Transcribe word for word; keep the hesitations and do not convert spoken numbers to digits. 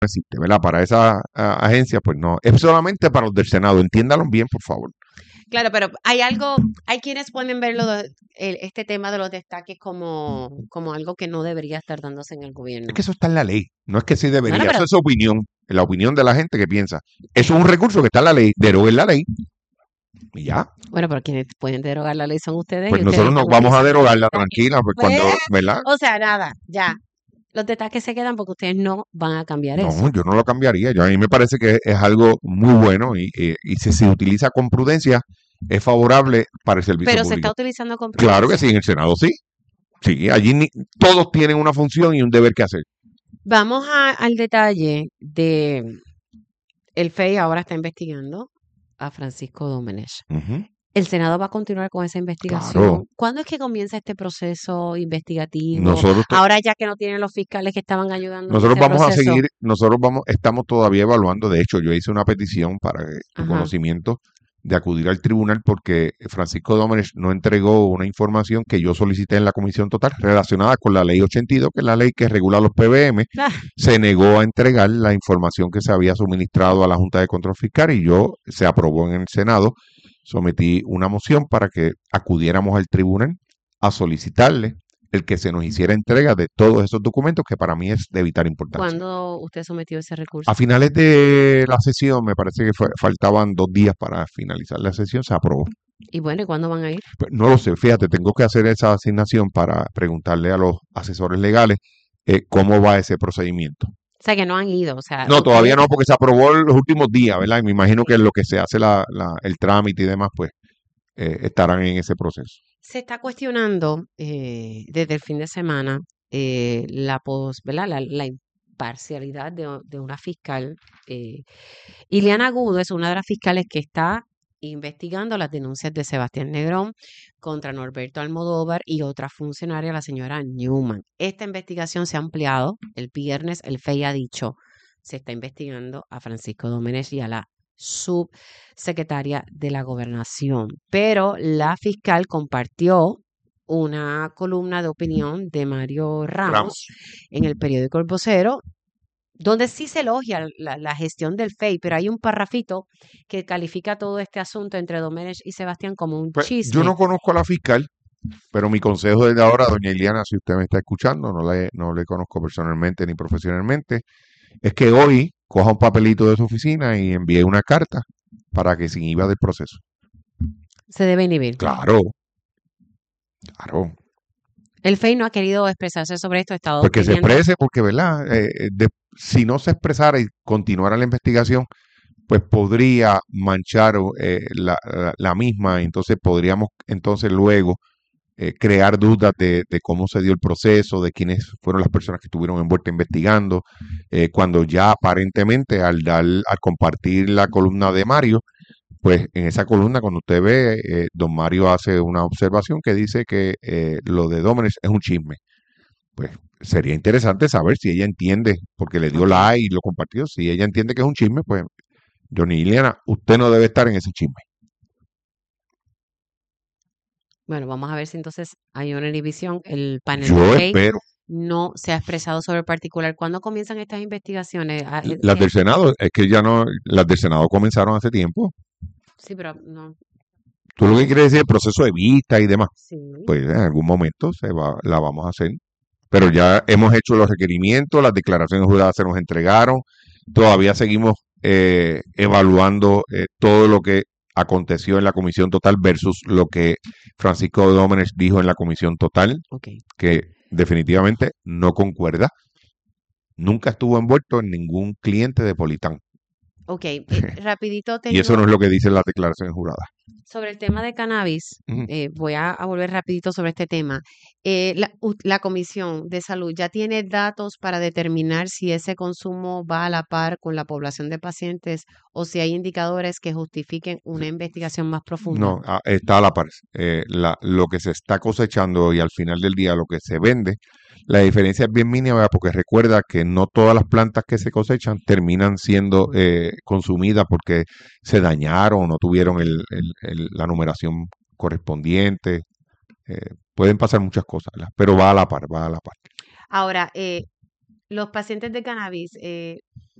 existe, ¿verdad? Para esa a, agencia, pues no. Es solamente para los del Senado. Entiéndanlo bien, por favor. Claro, pero hay algo, hay quienes pueden ver lo de- el- este tema de los destaques como, como algo que no debería estar dándose en el Es gobierno. que eso está en la ley. No es que sí Bueno, debería. pero Eso es opinión. La opinión de la gente que piensa. Eso es un recurso que está en la ley. Deroguen la ley. Y ya. bueno, pero quienes pueden derogar la ley son ustedes y Pues ustedes nosotros nos están vamos a utilizando los derogarla destaques. tranquila. Pues Pues, cuando, ¿verdad? o sea, nada, ya. Los destaques se quedan porque ustedes no van a cambiar No, eso. yo no lo cambiaría. Yo, a mí me parece que es algo muy bueno y, y, y si se utiliza con prudencia, es favorable para el servicio Pero se está público. utilizando con Claro que prudencia. sí, en el Senado sí. Sí, allí ni- todos tienen una función y un deber que hacer. Vamos a- al detalle de el F E I ahora está investigando a Francisco Domenech. Ujú. El Senado va a continuar con esa investigación. Claro. ¿Cuándo es que comienza este proceso investigativo? Nosotros, to- Ahora ya que no tienen los fiscales que estaban ayudando en nosotros este vamos a proceso. seguir, nosotros vamos, estamos todavía evaluando. De hecho, yo hice una petición para que tu Ajá. conocimiento de acudir al tribunal porque Francisco Domenech no entregó una información que yo solicité en la comisión total relacionada con la ley ochenta y dos, que es la ley que regula los P B M. Ah, Se negó a entregar la información que se había suministrado a la Junta de Control Fiscal y yo se aprobó en el Senado. Sometí una moción para que acudiéramos al tribunal a solicitarle el que se nos hiciera entrega de todos esos documentos que para mí es de vital importancia. ¿cuándo usted sometió ese recurso? A finales de la sesión, me parece que fue- faltaban dos días para finalizar la sesión, se aprobó. Y bueno, ¿y cuándo van a ir? Pues no lo sé, fíjate, tengo que hacer esa asignación para preguntarle a los asesores legales eh, cómo va ese procedimiento. O sea, que no han ido. O sea, No, todavía ustedes. no, porque se aprobó en los últimos días, ¿verdad? Y me imagino que en lo que se hace la, la- el trámite y demás, pues eh, estarán en ese proceso. Se está cuestionando eh, desde el fin de semana eh, la, pos, ¿verdad? La, la imparcialidad de, de una fiscal. Eh, Ileana Agudo es una de las fiscales que está investigando las denuncias de Sebastián Negrón contra Norberto Almodóvar y otra funcionaria, la señora Newman. Esta investigación se ha ampliado. El viernes el F E I ha dicho se está investigando a Francisco Domenech y a la subsecretaria de la Gobernación. Pero la fiscal compartió una columna de opinión de Mario Ramos, Ramos. en el periódico El Vocero, donde sí se elogia la, la gestión del F E I, pero hay un parrafito que califica todo este asunto entre Domenech y Sebastián como un Pues chisme. yo no conozco a la fiscal, pero mi consejo desde ahora, doña Iliana, si usted me está escuchando, no le, no le conozco personalmente ni profesionalmente, es que hoy coja un papelito de su oficina y envíe una carta para que se inhiba del proceso. Se debe inhibir. Claro, claro. El F E I no ha querido expresarse sobre esto, ha estado Porque se pidiendo. exprese, porque, ¿verdad? Eh, de- si no se expresara y continuara la investigación, pues podría manchar eh, la, la- la misma, entonces podríamos entonces luego eh, crear dudas de, de cómo se dio el proceso, de quiénes fueron las personas que estuvieron envueltas investigando, eh, cuando ya aparentemente al dar, al compartir la columna de Mario, pues en esa columna cuando usted ve, eh, don Mario hace una observación que dice que eh, lo de Domenech es un chisme. Pues sería interesante saber si ella entiende, porque le dio Ok. like y lo compartió, si ella entiende que es un chisme, pues Johnny Iliana, usted no debe estar en ese chisme. Bueno, vamos a ver si entonces hay una inhibición. El panel Yo del F E I espero. no se ha expresado sobre el particular. ¿Cuándo comienzan estas investigaciones? Ah, eh, Las que- del Senado, es que ya no, las del Senado comenzaron hace tiempo. Sí, pero no. Tú lo que quieres decir el proceso de vista y demás, Sí. pues en algún momento se va, la vamos a hacer. Pero ya hemos hecho los requerimientos, las declaraciones juradas se nos entregaron, todavía seguimos eh, evaluando eh, todo lo que aconteció en la comisión total versus lo que Francisco Domenech dijo en la comisión total, Ok. que definitivamente no concuerda. Nunca estuvo envuelto en ningún cliente de Politán. Ok, eh, rapidito Y eso tengo no es lo que dicen las declaraciones juradas. sobre el tema de cannabis. Ujú. eh, voy a, a volver rapidito sobre este tema. Eh, la, u- la Comisión de Salud ya tiene datos para determinar si ese consumo va a la par con la población de pacientes o si hay indicadores que justifiquen una investigación más profunda. No, ah, está a la par. Eh, la- lo que se está cosechando y al final del día lo que se vende, la diferencia es bien mínima ¿verdad? Porque recuerda que no todas las plantas que se cosechan terminan siendo eh, consumidas porque se dañaron o no tuvieron el- el- el- la numeración correspondiente. Eh, pueden pasar muchas cosas, ¿verdad? Pero va a la par, va a la par. Ahora, eh, los pacientes de cannabis, eh,